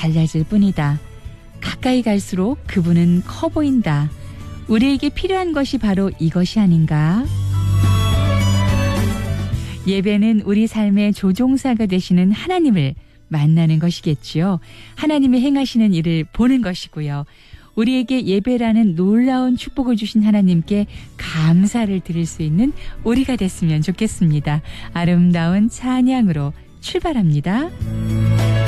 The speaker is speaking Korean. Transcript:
달라질 뿐이다. 가까이 갈수록 그분은 커 보인다. 우리에게 필요한 것이 바로 이것이 아닌가? 예배는 우리 삶의 조종사가 되시는 하나님을 만나는 것이겠지요. 하나님이 행하시는 일을 보는 것이고요. 우리에게 예배라는 놀라운 축복을 주신 하나님께 감사를 드릴 수 있는 우리가 됐으면 좋겠습니다. 아름다운 찬양으로 출발합니다.